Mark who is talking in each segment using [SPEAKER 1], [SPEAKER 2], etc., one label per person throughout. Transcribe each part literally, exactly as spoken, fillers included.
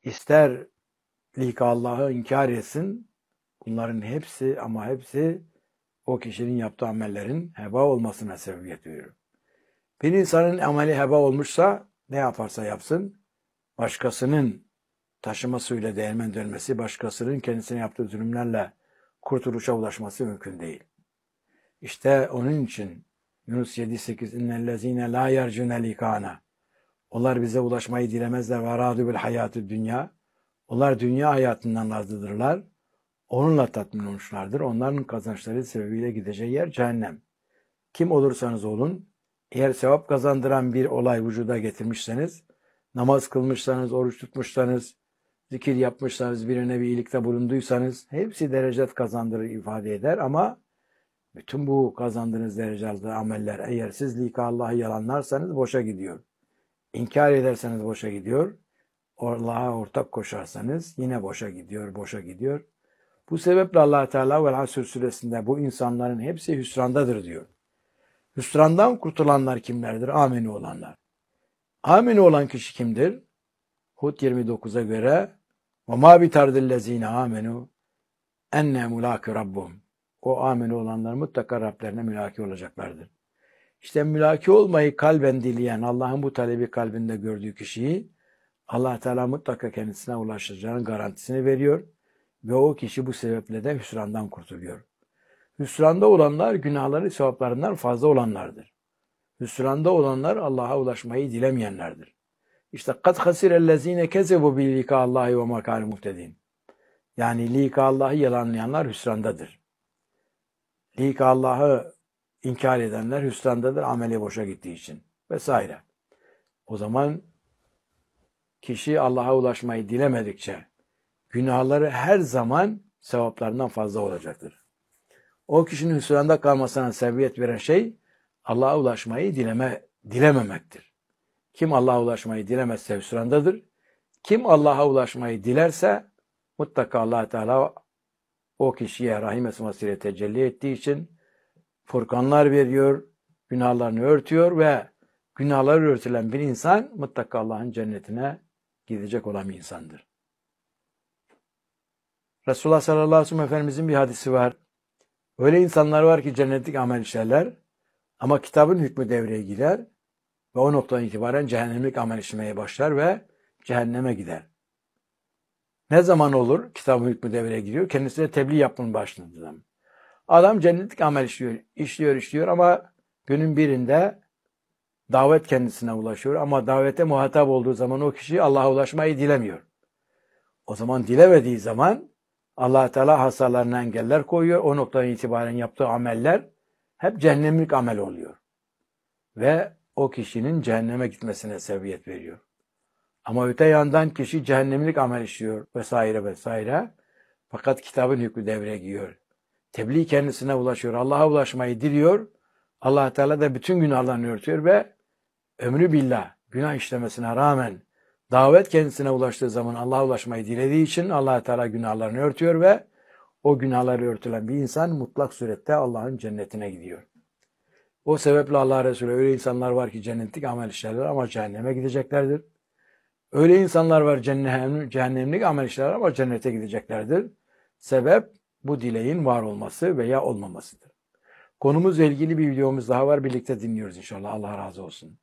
[SPEAKER 1] ister lika Allah'ı inkar etsin, bunların hepsi ama hepsi o kişinin yaptığı amellerin heba olmasına sebebiyet veriyor. Bir insanın ameli heba olmuşsa ne yaparsa yapsın, başkasının taşımasıyla değirmen dönmesi, başkasının kendisine yaptığı zulümlerle kurtuluşa ulaşması mümkün değil. İşte onun için Yunus yedi sekiz innellezine la yercune likana. Onlar bize ulaşmayı dilemezler ve radu bil hayatı dünya. Onlar dünya hayatından razıdırlar. Onunla tatmin olmuşlardır. Onların kazançları sebebiyle gideceği yer cehennem. Kim olursanız olun, eğer sevap kazandıran bir olay vücuda getirmişseniz, namaz kılmışsanız, oruç tutmuşsanız, zikir yapmışsanız, birine bir iyilikte bulunduysanız, hepsi derecet kazandırır ifade eder ama bütün bu kazandığınız dereceli ameller eğer siz lika Allah'ı yalanlarsanız boşa gidiyor. İnkar ederseniz boşa gidiyor. Allah'a ortak koşarsanız yine boşa gidiyor, boşa gidiyor. Bu sebeple Allah Teala ve Hasr suresinde bu insanların hepsi hüsrandadır diyor. Hüsrandan kurtulanlar kimlerdir? Ameni olanlar. Ameni olan kişi kimdir? Hud yirmi dokuza göre وَمَا بِتَرْدِ الَّذ۪ينَ آمَنُوا اَنَّ مُلَاكِ رَبُّهُمْ. O ameni olanlar mutlaka Rablerine mülaki olacaklardır. İşte mülaki olmayı kalben dileyen, Allah'ın bu talebi kalbinde gördüğü kişiyi Allah Teala mutlaka kendisine ulaşacağının garantisini veriyor ve o kişi bu sebeple de hüsrandan kurtuluyor. Hüsranda olanlar günahları sevaplarından fazla olanlardır. Hüsranda olanlar Allah'a ulaşmayı dilemeyenlerdir. İşte kad hasirellezine kezebu bi lika Allahi ve makal muhtedin. Yani lika Allah'ı yalanlayanlar hüsrandadır. Lika Allah'ı inkar edenler hüsrandadır ameli boşa gittiği için vesaire. O zaman kişi Allah'a ulaşmayı dilemedikçe günahları her zaman sevaplarından fazla olacaktır. O kişinin hüsranda kalmasına sebebiyet veren şey Allah'a ulaşmayı dileme, dilememektir. Kim Allah'a ulaşmayı dilemezse hüsrandadır. Kim Allah'a ulaşmayı dilerse mutlaka Allah Teala o kişiye rahim esmasıyla tecelli ettiği için furkanlar veriyor, günahlarını örtüyor ve günahları örtülen bir insan mutlaka Allah'ın cennetine gidecek olan bir insandır. Resulullah sallallahu aleyhi ve sellem Efendimizin bir hadisi var. Öyle insanlar var ki cennetlik amel işlerler ama kitabın hükmü devreye girer ve o noktadan itibaren cehennemlik amel işlemeye başlar ve cehenneme gider. Ne zaman olur kitabın hükmü devreye giriyor? Kendisine tebliğ yapmanın başladığı zaman. Adam cennetlik amel işliyor, işliyor, işliyor ama günün birinde davet kendisine ulaşıyor ama davete muhatap olduğu zaman o kişi Allah'a ulaşmayı dilemiyor. O zaman dilemediği zaman Allah Teala hasarlarına engeller koyuyor. O noktadan itibaren yaptığı ameller hep cehennemlik amel oluyor. Ve o kişinin cehenneme gitmesine sebebiyet veriyor. Ama öte yandan kişi cehennemlik amel işliyor vesaire vesaire. Fakat kitabın hükmü devreye giriyor. Tebliğ kendisine ulaşıyor. Allah'a ulaşmayı diliyor. Allah Teala da bütün günahlarını örtüyor ve ömrü billah günah işlemesine rağmen davet kendisine ulaştığı zaman Allah'a ulaşmayı dilediği için Allah Teala günahlarını örtüyor ve o günahları örtülen bir insan mutlak surette Allah'ın cennetine gidiyor. O sebeple Allah Resulü öyle insanlar var ki cennetlik amel işlerler ama cehenneme gideceklerdir. Öyle insanlar var cehennem, cehennemlik amel işlerler ama cennete gideceklerdir. Sebep bu dileğin var olması veya olmamasıdır. Konumuzla ilgili bir videomuz daha var. Birlikte dinliyoruz inşallah. Allah razı olsun.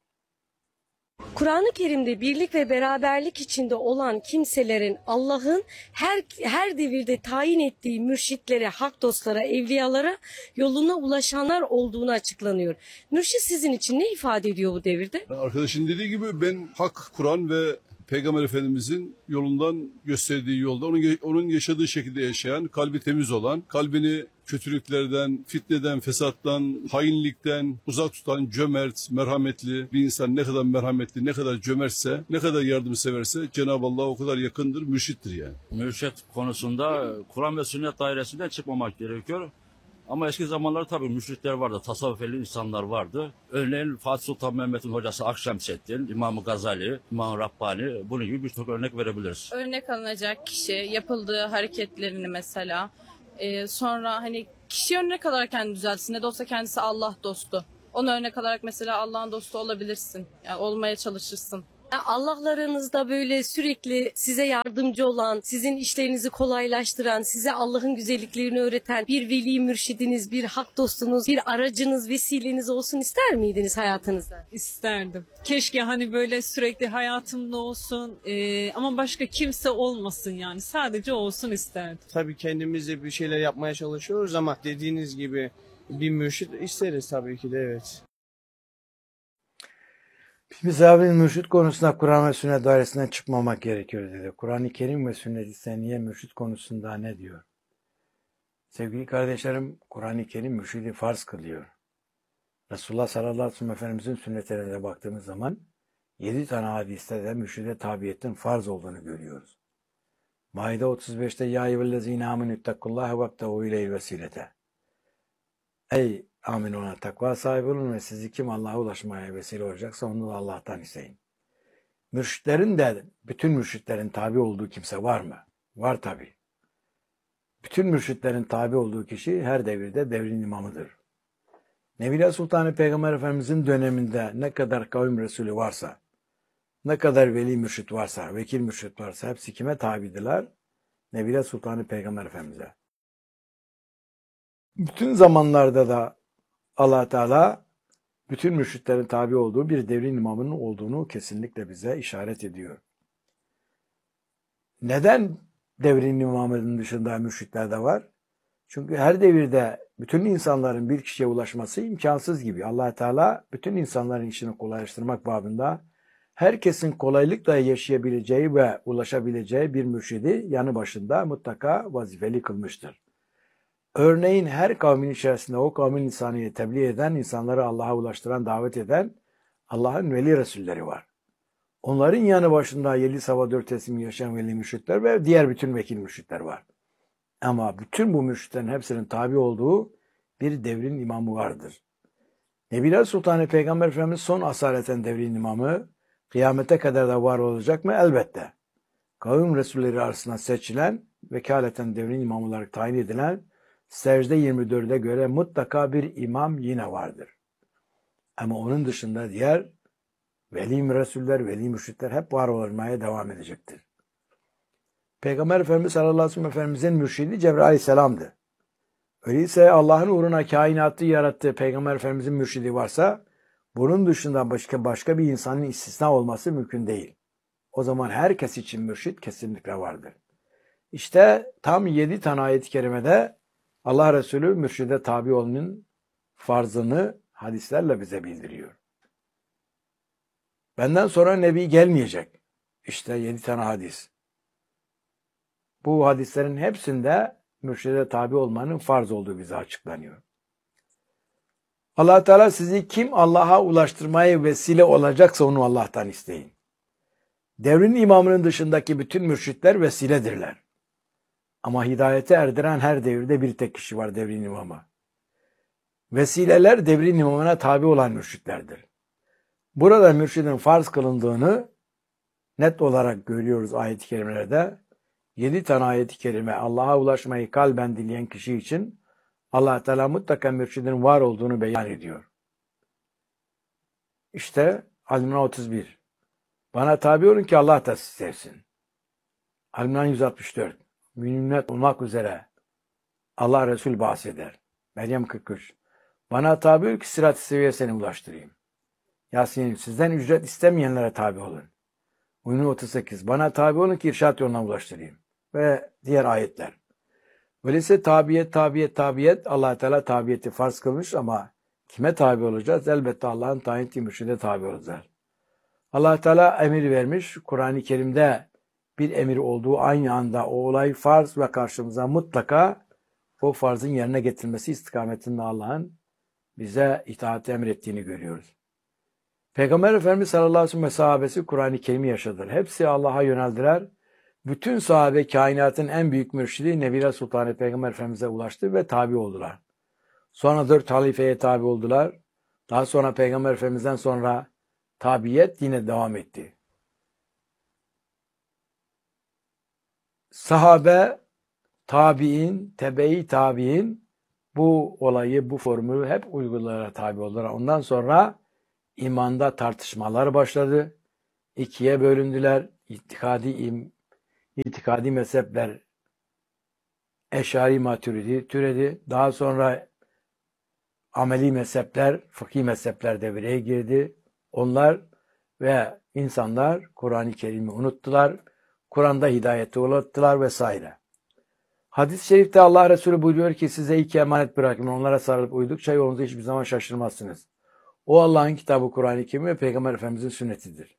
[SPEAKER 2] Kur'an-ı Kerim'de birlik ve beraberlik içinde olan kimselerin Allah'ın her her devirde tayin ettiği mürşitlere, hak dostlara, evliyalara yoluna ulaşanlar olduğunu açıklanıyor. Mürşit sizin için ne ifade ediyor bu devirde?
[SPEAKER 3] Arkadaşın dediği gibi ben hak, Kur'an ve Peygamber Efendimizin yolundan gösterdiği yolda onun, onun yaşadığı şekilde yaşayan, kalbi temiz olan, kalbini kötülüklerden, fitneden, fesattan, hainlikten uzak tutan cömert, merhametli bir insan ne kadar merhametli, ne kadar cömertse, ne kadar yardımseverse Cenab-ı Allah o kadar yakındır, mürşittir yani.
[SPEAKER 4] Mürşit konusunda Kur'an ve sünnet dairesinden çıkmamak gerekiyor. Ama eski zamanlarda tabii müşrikler vardı, tasavvuf ehli insanlar vardı. Örneğin Fatih Sultan Mehmet'in hocası Akşemseddin, İmam-ı Gazali, İmam-ı Rabbani, bunun gibi birçok örnek verebiliriz.
[SPEAKER 5] Örnek alınacak kişi, yapıldığı hareketlerini mesela, e, sonra hani kişi örnek alarak kendini düzeltsin. Ne de olsa kendisi Allah dostu. Onu örnek alarak mesela Allah'ın dostu olabilirsin, yani olmaya çalışırsın.
[SPEAKER 2] Allah'larınızda böyle sürekli size yardımcı olan, sizin işlerinizi kolaylaştıran, size Allah'ın güzelliklerini öğreten bir veli mürşidiniz, bir hak dostunuz, bir aracınız, vesileniz olsun ister miydiniz hayatınızda?
[SPEAKER 6] İsterdim. Keşke hani böyle sürekli hayatımda olsun eee, ama başka kimse olmasın yani. Sadece olsun isterdim.
[SPEAKER 7] Tabii kendimizde bir şeyler yapmaya çalışıyoruz ama dediğiniz gibi bir mürşit isteriz tabii ki de, evet.
[SPEAKER 1] Biz abinin mürşit konusunda Kur'an ve sünnet dairesinden çıkmamak gerekiyor dedi. Kur'an-ı Kerim ve sünnet-i seniyye mürşit konusunda ne diyor? Sevgili kardeşlerim, Kur'an-ı Kerim mürşidi farz kılıyor. Resulullah sallallahu aleyhi ve sellem Efendimizin sünnetlerine baktığımız zaman yedi tane hadiste de mürşide tabiyetin farz olduğunu görüyoruz. Maide otuz beşte ya eyyühellezine amenü ittakullaha vebteğû ileyhil vesilete. Ey amin ona takva sahibi olun ve sizi kim Allah'a ulaşmaya vesile olacaksa onu da Allah'tan isteyin. Mürşitlerin de bütün mürşitlerin tabi olduğu kimse var mı? Var tabi. Bütün mürşitlerin tabi olduğu kişi her devirde devrin imamıdır. Nebiler Sultanı Peygamber Efendimizin döneminde ne kadar kavim Resulü varsa, ne kadar veli mürşit varsa, vekil mürşit varsa hepsi kime tabidiler? Nebiler Sultanı Peygamber Efendimiz'e. Bütün zamanlarda da Allah Teala bütün mürşitlerin tabi olduğu bir devrin imamının olduğunu kesinlikle bize işaret ediyor. Neden devrin imamının dışında mürşitler de var? Çünkü her devirde bütün insanların bir kişiye ulaşması imkansız gibi. Allah Teala bütün insanların işini kolaylaştırmak babında herkesin kolaylıkla yaşayabileceği ve ulaşabileceği bir mürşidi yanı başında mutlaka vazifeli kılmıştır. Örneğin her kavmin içerisinde o kavmin insanıyı tebliğ eden, insanları Allah'a ulaştıran, davet eden Allah'ın veli Resulleri var. Onların yanı başında yedi sabah dört teslim yaşayan veli mürşitler ve diğer bütün vekil mürşitler var. Ama bütün bu mürşitlerin hepsinin tabi olduğu bir devrin imamı vardır. Nebiler Sultanı Peygamber Efendimiz son asaleten devrin imamı, kıyamete kadar da var olacak mı? Elbette. Kavim Resulleri arasında seçilen, vekaleten devrin imamı olarak tayin edilen, Secde yirmi dörde göre mutlaka bir imam yine vardır. Ama onun dışında diğer veli Resuller, veli mürşitler hep var olmaya devam edecektir. Peygamber Efendimiz sallallahu aleyhi ve sellem Efendimizin mürşidi Cebrail aleyhisselam'dı. Öyleyse Allah'ın uğruna kainatı yarattığı Peygamber Efendimizin mürşidi varsa bunun dışında başka başka bir insanın istisna olması mümkün değil. O zaman herkes için mürşit kesinlikle vardır. İşte tam yedi tane ayet-i kerimede Allah Resulü mürşide tabi olmanın farzını hadislerle bize bildiriyor. Benden sonra Nebi gelmeyecek. İşte yedi tane hadis. Bu hadislerin hepsinde mürşide tabi olmanın farz olduğu bize açıklanıyor. Allah Teala sizi kim Allah'a ulaştırmaya vesile olacaksa onu Allah'tan isteyin. Devrin imamının dışındaki bütün mürşitler vesiledirler. Ama hidayete erdiren her devirde bir tek kişi var, devrin imamı. Vesileler devrin imamına tabi olan mürşitlerdir. Burada mürşidin farz kılındığını net olarak görüyoruz ayet-i kerimelerde. Yedi tane ayet-i kerime Allah'a ulaşmayı kalben dileyen kişi için Allah Teala mutlaka mürşidin var olduğunu beyan ediyor. İşte Al-İmran otuz bir. Bana tabi olun ki Allah da sizi sevsin. Al-İmran yüz altmış dört. Müminler olmak üzere Allah Resul bahseder. Meryem kırk üç. Bana tabi ol ki sırat-ı seviyesine ulaştırayım. Yasin, sizden ücret istemeyenlere tabi olun. Uyun otuz sekiz. Bana tabi olun ki irşat yoluna ulaştırayım. Ve diğer ayetler. Öyleyse tabiyet, tabiyet, tabiyet. Allah Teala tabiyeti farz kılmış ama kime tabi olacağız? Elbette Allah'ın tayin ettiği mürşide tabi olacağız. Allah Teala emir vermiş. Kur'an-ı Kerim'de bir emir olduğu aynı anda o olay farz ve karşımıza mutlaka o farzın yerine getirilmesi istikametinde Allah'ın bize itaati emrettiğini görüyoruz. Peygamber Efendimiz sallallahu aleyhi ve sellem ve sahabesi Kur'an-ı Kerim'i yaşadılar. Hepsi Allah'a yöneldiler. Bütün sahabe kainatın en büyük mürşidi Nebiler Sultanı Peygamber Efendimiz'e ulaştı ve tabi oldular. Sonra dört halifeye tabi oldular. Daha sonra Peygamber Efendimiz'den sonra tabiyet yine devam etti. Sahabe, tabi'in, tebe-i tabi'in bu olayı, bu formülü hep uygulayarak tabi oldular. Ondan sonra imanda tartışmalar başladı. ikiye bölündüler. İtikadi, im, itikadi mezhepler Eşari Maturidi türedi. Daha sonra ameli mezhepler, fıkhi mezhepler devreye girdi. Onlar ve insanlar Kur'an-ı Kerim'i unuttular. Kur'an'da hidayete ulaştılar vesaire. Hadis-i şerifte Allah Resulü buyuruyor ki size iki emanet bırakın. Onlara sarılıp uydukça yolunuzu hiçbir zaman şaşırmazsınız. O Allah'ın kitabı Kur'an-ı Kerim ve Peygamber Efendimizin sünnetidir.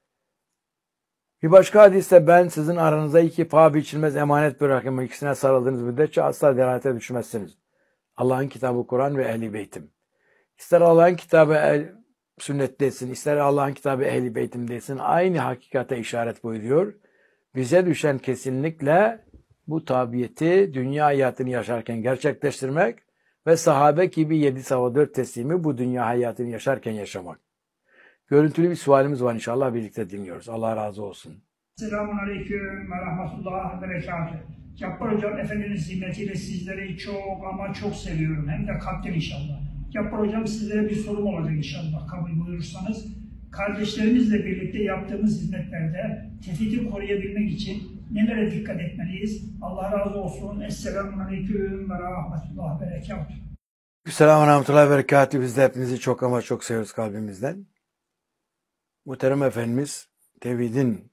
[SPEAKER 1] Bir başka hadiste ben sizin aranıza iki paha biçilmez emanet bırakın. İkisine sarıldığınız müddetçe asla delalete düşmezsiniz. Allah'ın kitabı Kur'an ve Ehl-i Beytim. İster Allah'ın kitabı el, sünnet desin, ister Allah'ın kitabı Ehl-i Beytim desin. Aynı hakikate işaret buyuruyor. Bize düşen kesinlikle bu tabiyeti dünya hayatını yaşarken gerçekleştirmek ve sahabe gibi yedi sava dört teslimi bu dünya hayatını yaşarken yaşamak. Görüntülü bir sualimiz var, inşallah birlikte dinliyoruz. Allah razı olsun.
[SPEAKER 8] Selamun Aleyküm ve Rahmetullah ve Berekatühü. Cabbar Hocam Efendimiz hizmetiyle sizleri çok ama çok seviyorum. Hem de kalpten inşallah. Cabbar Hocam sizlere bir sorum olacak inşallah kabul buyurursanız. Kardeşlerimizle birlikte yaptığımız hizmetlerde tevhidi koruyabilmek için nelere dikkat etmeliyiz? Allah razı olsun. Esselamun Aleyküm ve Rahmetullah ve Berekatühü.
[SPEAKER 1] Selamun Rahmetullah ve Berekatühü. Biz de hepinizi çok ama çok seviyoruz kalbimizden. Muhterem Efendimiz tevhidin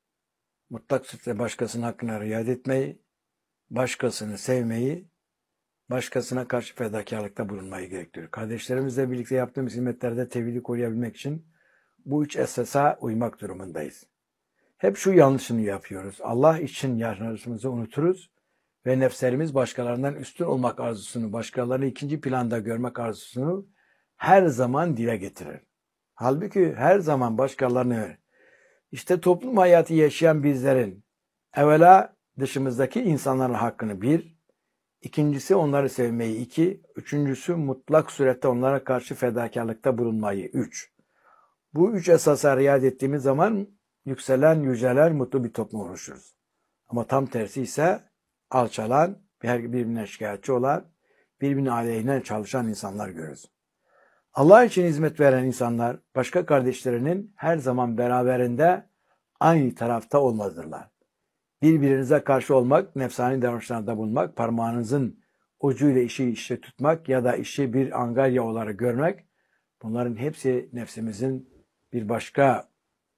[SPEAKER 1] mutlak suretle başkasının hakkına riayet etmeyi, başkasını sevmeyi, başkasına karşı fedakarlıkta bulunmayı gerektiriyor. Kardeşlerimizle birlikte yaptığımız hizmetlerde tevhidi koruyabilmek için bu üç esasa uymak durumundayız. Hep şu yanlışını yapıyoruz. Allah için yararımızı unuturuz ve nefslerimiz başkalarından üstün olmak arzusunu, başkalarını ikinci planda görmek arzusunu her zaman dile getirir. Halbuki her zaman başkalarını, işte toplum hayatı yaşayan bizlerin evvela dışımızdaki insanların hakkını bir, ikincisi onları sevmeyi iki, üçüncüsü mutlak surette onlara karşı fedakarlıkta bulunmayı üç. Bu üç esasa riayet ettiğimiz zaman yükselen, yücelen, mutlu bir toplum oluşuruz. Ama tam tersi ise alçalan, birbirine şikayetçi olan, birbirine aleyhine çalışan insanlar görürüz. Allah için hizmet veren insanlar başka kardeşlerinin her zaman beraberinde aynı tarafta olmazdırlar. Birbirinize karşı olmak, nefsani davranışlarda bulunmak, parmağınızın ucuyla işi işte tutmak ya da işi bir angarya olarak görmek, bunların hepsi nefsimizin bir başka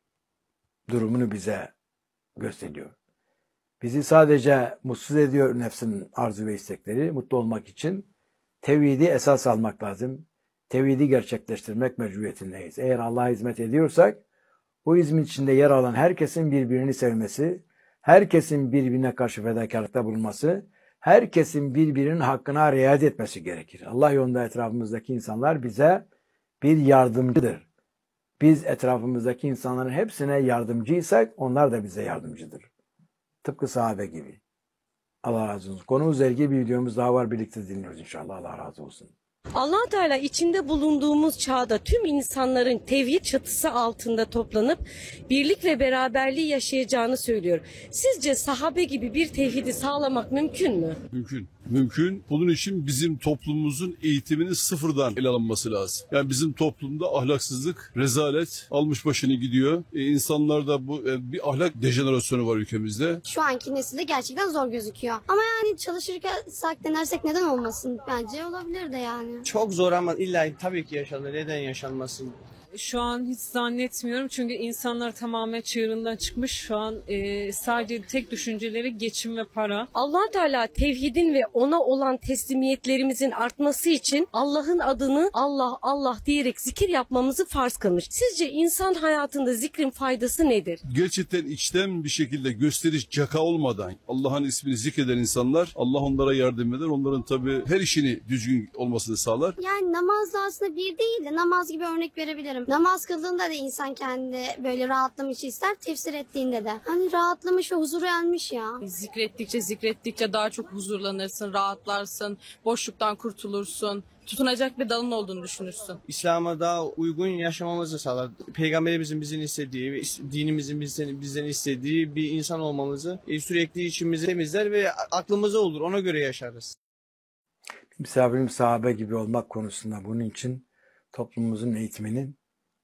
[SPEAKER 1] durumunu bize gösteriyor. Bizi sadece mutsuz ediyor nefsin arzu ve istekleri. Mutlu olmak için tevhidi esas almak lazım. Tevhidi gerçekleştirmek mecburiyetindeyiz. Eğer Allah'a hizmet ediyorsak, o hizmet içinde yer alan herkesin birbirini sevmesi, herkesin birbirine karşı fedakarlıkta bulunması, herkesin birbirinin hakkına riayet etmesi gerekir. Allah yolunda etrafımızdaki insanlar bize bir yardımcıdır. Biz etrafımızdaki insanların hepsine yardımcıysak, onlar da bize yardımcıdır. Tıpkı sahabe gibi. Allah razı olsun. Konumuzla ilgili bir videomuz daha var. Birlikte dinliyoruz inşallah. Allah razı olsun.
[SPEAKER 2] Allah Teala içinde bulunduğumuz çağda tüm insanların tevhid çatısı altında toplanıp birlik ve beraberliği yaşayacağını söylüyor. Sizce sahabe gibi bir tevhidi sağlamak mümkün mü?
[SPEAKER 3] Mümkün. Mümkün. Bunun için bizim toplumumuzun eğitiminin sıfırdan ele alınması lazım. Yani bizim toplumda ahlaksızlık, rezalet almış başını gidiyor. E, insanlarda bu e, bir ahlak dejenerasyonu var ülkemizde.
[SPEAKER 9] Şu anki nesilde gerçekten zor gözüküyor. Ama yani çalışırken denersek neden olmasın? Bence olabilir de yani.
[SPEAKER 7] Çok zor ama illa tabii ki yaşanır. Neden yaşanmasın?
[SPEAKER 6] Şu an hiç zannetmiyorum çünkü insanlar tamamen çığırından çıkmış. Şu an e, sadece tek düşünceleri geçim ve para.
[SPEAKER 2] Allah Teala tevhidin ve ona olan teslimiyetlerimizin artması için Allah'ın adını Allah Allah diyerek zikir yapmamızı farz kılmış. Sizce insan hayatında zikrin faydası nedir?
[SPEAKER 3] Gerçekten içten bir şekilde gösteriş caka olmadan Allah'ın ismini zikreden insanlar, Allah onlara yardım eder. Onların tabii her işini düzgün olmasını sağlar.
[SPEAKER 9] Yani namaz da aslında bir değil de namaz gibi örnek verebilirim. Namaz kıldığında da insan kendi böyle rahatlamış ister, tefsir ettiğinde de. Hani rahatlamış ve huzur ermiş ya.
[SPEAKER 5] Zikrettikçe zikrettikçe daha çok huzurlanırsın, rahatlarsın, boşluktan kurtulursun. Tutunacak bir dalın olduğunu düşünürsün.
[SPEAKER 7] İslam'a daha uygun yaşamamızı sağlar. Peygamberimizin bizden istediği, dinimizin bizden, bizden istediği bir insan olmamızı sürekli içimizi temizler ve aklımıza olur. Ona göre yaşarız.
[SPEAKER 1] Misafirim sahabe gibi olmak konusunda bunun için toplumumuzun eğitiminin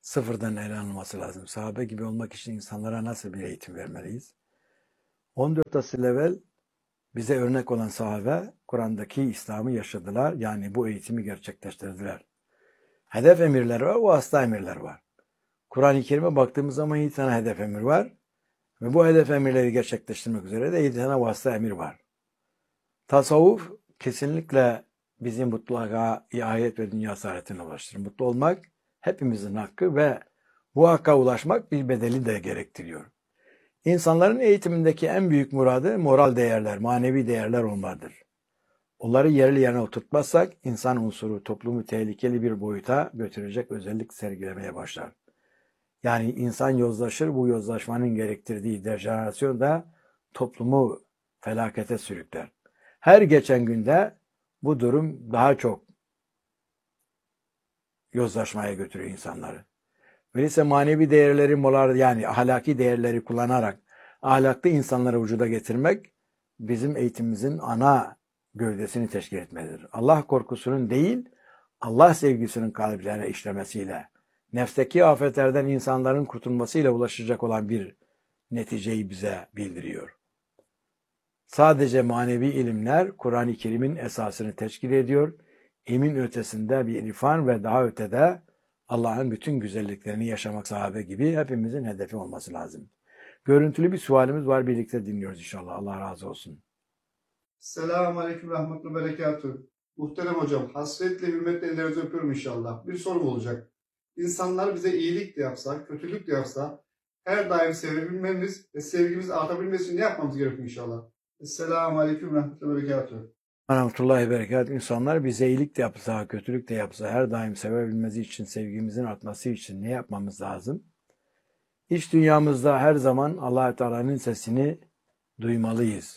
[SPEAKER 1] sıfırdan ele alınması lazım. Sahabe gibi olmak için insanlara nasıl bir eğitim vermeliyiz? on dört asır evvel bize örnek olan sahabe Kur'an'daki İslam'ı yaşadılar. Yani bu eğitimi gerçekleştirdiler. Hedef emirler var, vasıta emirler var. Kur'an-ı Kerim'e baktığımız zaman yedi tane hedef emir var. Ve bu hedef emirleri gerçekleştirmek üzere de yedi tane vasıta emir var. Tasavvuf kesinlikle bizi mutlaka ahiret ve dünya saadetine ulaştırır. Mutlu olmak hepimizin hakkı ve bu hakka ulaşmak bir bedeli de gerektiriyor. İnsanların eğitimindeki en büyük muradı moral değerler, manevi değerler olmalıdır. Onları yerli yerine oturtmazsak insan unsuru toplumu tehlikeli bir boyuta götürecek özellik sergilemeye başlar. Yani insan yozlaşır, bu yozlaşmanın gerektirdiği dejenerasyon da toplumu felakete sürükler. Her geçen günde bu durum daha çok yozlaşmaya götürüyor insanları. Öyleyse manevi değerleri, moral yani ahlaki değerleri kullanarak ahlaklı insanları vücuda getirmek bizim eğitimimizin ana gövdesini teşkil etmelidir. Allah korkusunun değil, Allah sevgisinin kalplerine işlemesiyle, nefsteki afetlerden insanların kurtulmasıyla ulaşacak olan bir neticeyi bize bildiriyor. Sadece manevi ilimler Kur'an-ı Kerim'in esasını teşkil ediyor. İlmin ötesinde bir irfan ve daha ötede Allah'ın bütün güzelliklerini yaşamak sahabe gibi hepimizin hedefi olması lazım. Görüntülü bir sualimiz var, birlikte dinliyoruz inşallah. Allah razı olsun.
[SPEAKER 10] Selamun Aleyküm Rahmetullah Berekatuhu. Muhterem hocam, hasretle hürmetle ellerinizi öpüyorum inşallah. Bir sorum olacak. İnsanlar bize iyilik de yapsa, kötülük de yapsa her daim sevebilmemiz ve sevgimiz artabilmesi için ne yapmamız gerekiyor inşallah? Selamun Aleyküm Rahmetullah Berekatuhu.
[SPEAKER 1] Rahmetullahi berekatuhu. İnsanlar bize iyilik de yapsa, kötülük de yapsa her daim sevebilmesi için, sevgimizin artması için ne yapmamız lazım? İç dünyamızda her zaman Allah-u Teala'nın sesini duymalıyız.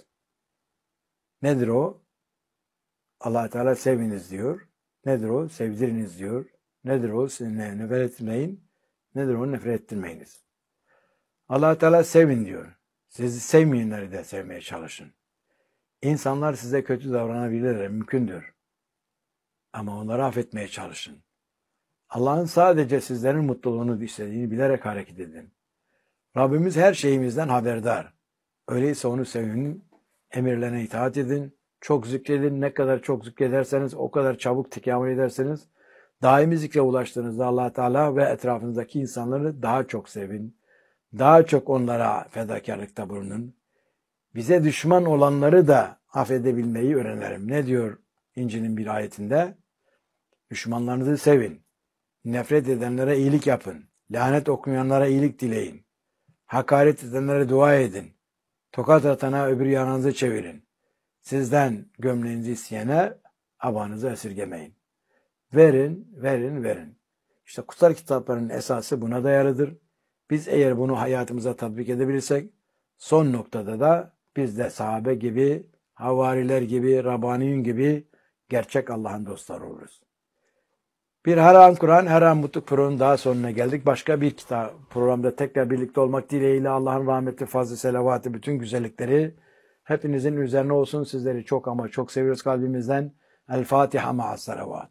[SPEAKER 1] Nedir o? Allah-u Teala seviniz diyor. Nedir o? Sevdiriniz diyor. Nedir o? Sizinle nefret etmeyin. Nedir o? Nefret ettirmeyiniz. Allah-u Teala sevin diyor. Sizi sevmeyenleri de sevmeye çalışın. İnsanlar size kötü davranabilirler, mümkündür. Ama onları affetmeye çalışın. Allah'ın sadece sizlerin mutluluğunu istediğini bilerek hareket edin. Rabbimiz her şeyimizden haberdar. Öyleyse onu sevinin, emirlerine itaat edin, çok zikredin. Ne kadar çok zikrederseniz, o kadar çabuk tekamül ederseniz, daimi zikre ulaştığınızda Allah Teala ve etrafınızdaki insanları daha çok sevin. Daha çok onlara fedakarlıkta bulunun. Bize düşman olanları da affedebilmeyi öğrenelim. Ne diyor İncil'in bir ayetinde? Düşmanlarınızı sevin. Nefret edenlere iyilik yapın. Lanet okuyanlara iyilik dileyin. Hakaret edenlere dua edin. Tokat atana öbür yanınızı çevirin. Sizden gömleğinizi isteyene abanızı esirgemeyin. Verin, verin, verin. İşte kutsal kitapların esası buna dayalıdır. Biz eğer bunu hayatımıza tatbik edebilirsek, son noktada da biz de sahabe gibi, havariler gibi, Rabbaniyin gibi gerçek Allah'ın dostları oluruz. Bir Her An Kur'an, Her An Mutlu programının daha sonuna geldik. Başka bir kitap programda tekrar birlikte olmak dileğiyle Allah'ın rahmeti, fazlı, selavatı, bütün güzellikleri hepinizin üzerine olsun. Sizleri çok ama çok seviyoruz kalbimizden. El Fatiha ma'as salavat.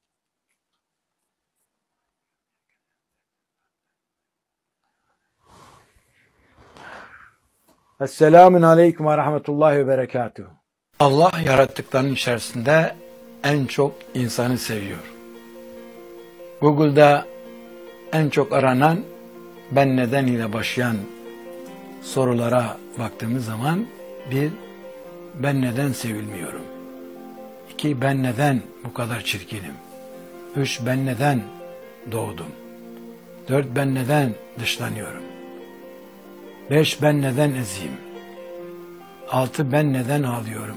[SPEAKER 1] Esselamun Aleyküm ve Rahmetullahi ve Berekatuhu. Allah yarattıklarının içerisinde en çok insanı seviyor. Google'da en çok aranan ben neden ile başlayan sorulara baktığımız zaman bir, ben neden sevilmiyorum? İki, ben neden bu kadar çirkinim? Üç, ben neden doğdum? Dört, ben neden dışlanıyorum? Beş, ben neden eziyim? Altı, ben neden ağlıyorum?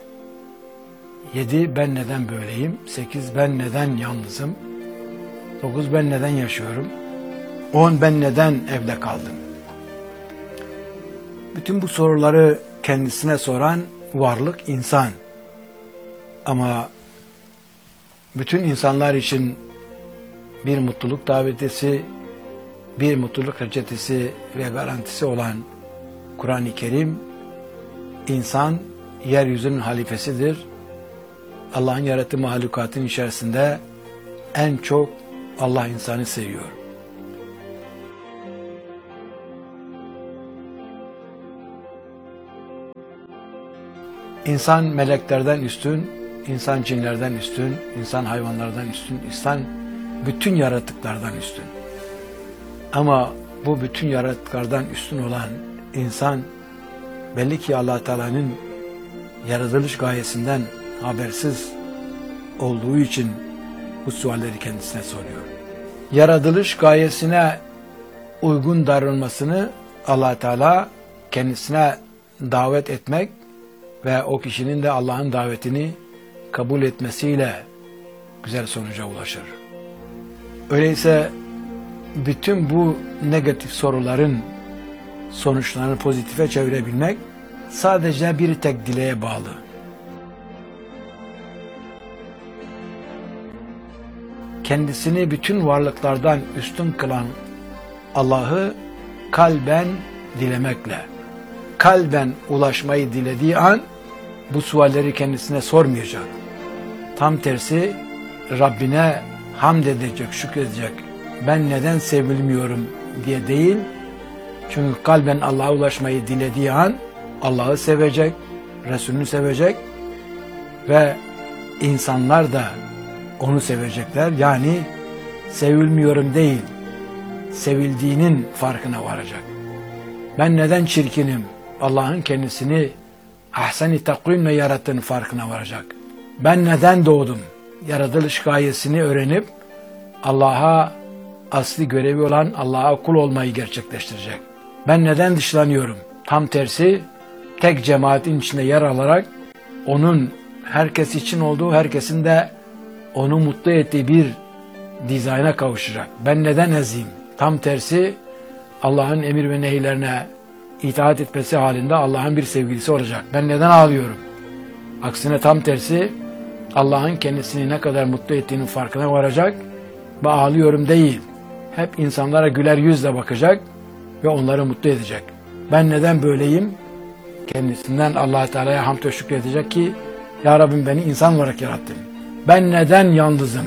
[SPEAKER 1] Yedi, ben neden böyleyim? Sekiz, ben neden yalnızım? Dokuz, ben neden yaşıyorum? On, ben neden evde kaldım? Bütün bu soruları kendisine soran varlık insan. Ama bütün insanlar için bir mutluluk davetisi, bir mutluluk reçetesi ve garantisi olan Kur'an-ı Kerim, insan yeryüzünün halifesidir. Allah'ın yarattığı mahlukatın içerisinde en çok Allah insanı seviyor. İnsan meleklerden üstün, insan cinlerden üstün, insan hayvanlardan üstün, insan bütün yaratıklardan üstün. Ama bu bütün yaratıklardan üstün olan insan belli ki Allah Teala'nın yaratılış gayesinden habersiz olduğu için bu sualleri kendisine soruyor. Yaratılış gayesine uygun davranmasını Allah Teala kendisine davet etmek ve o kişinin de Allah'ın davetini kabul etmesiyle güzel sonuca ulaşır. Öyleyse bütün bu negatif soruların sonuçlarını pozitife çevirebilmek sadece bir tek dileğe bağlı. Kendisini bütün varlıklardan üstün kılan Allah'ı kalben dilemekle, kalben ulaşmayı dilediği an bu sualleri kendisine sormayacak. Tam tersi Rabbine hamd edecek, şükredecek. Ben neden sevilmiyorum diye değil. Çünkü kalben Allah'a ulaşmayı dilediği an Allah'ı sevecek, Resulünü sevecek ve insanlar da onu sevecekler. Yani sevilmiyorum değil, sevildiğinin farkına varacak. Ben neden çirkinim? Allah'ın kendisini ahsen-i takvimle yarattığının farkına varacak. Ben neden doğdum? Yaratılış gayesini öğrenip Allah'a asli görevi olan Allah'a kul olmayı gerçekleştirecek. Ben neden dışlanıyorum? Tam tersi tek cemaatin içinde yer alarak onun herkes için olduğu, herkesin de onu mutlu ettiği bir dizayna kavuşacak. Ben neden eziyim? Tam tersi Allah'ın emir ve nehirlerine itaat etmesi halinde Allah'ın bir sevgilisi olacak. Ben neden ağlıyorum? Aksine tam tersi Allah'ın kendisini ne kadar mutlu ettiğinin farkına varacak ve ağlıyorum değil. Hep insanlara güler yüzle bakacak ve onları mutlu edecek. Ben neden böyleyim? Kendisinden Allah Teala'ya hamd ve şükredecek ki Ya Rabbim beni insan olarak yarattın. Ben neden yalnızım?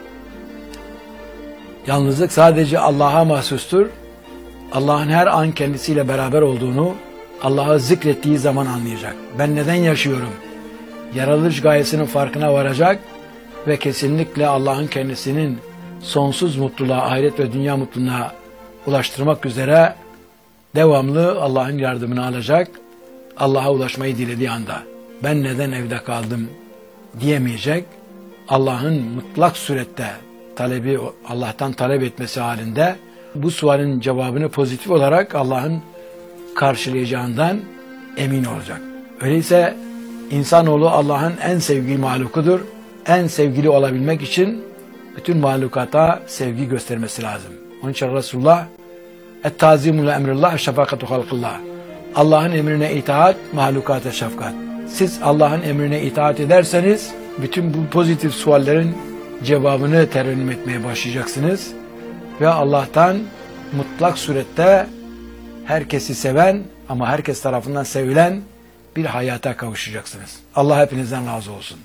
[SPEAKER 1] Yalnızlık sadece Allah'a mahsustur. Allah'ın her an kendisiyle beraber olduğunu Allah'ı zikrettiği zaman anlayacak. Ben neden yaşıyorum? Yaratılış gayesinin farkına varacak ve kesinlikle Allah'ın kendisinin sonsuz mutluluğa, ahiret ve dünya mutluluğuna ulaştırmak üzere devamlı Allah'ın yardımını alacak. Allah'a ulaşmayı dilediği anda ben neden evde kaldım diyemeyecek. Allah'ın mutlak surette talebi, Allah'tan talep etmesi halinde bu sualin cevabını pozitif olarak Allah'ın karşılayacağından emin olacak. Öyleyse insanoğlu Allah'ın en sevgili mahlukudur. En sevgili olabilmek için bütün mahlukata sevgi göstermesi lazım. Onun için Resulullah et-tazimu li emrillah şefakatu halkillah. Allah'ın emrine itaat, mahlukata şefkat. Siz Allah'ın emrine itaat ederseniz bütün bu pozitif suallerin cevabını terennüm etmeye başlayacaksınız ve Allah'tan mutlak surette herkesi seven ama herkes tarafından sevilen bir hayata kavuşacaksınız. Allah hepinizden razı olsun.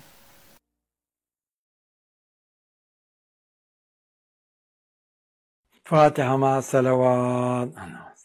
[SPEAKER 1] Fatiha ma salavat.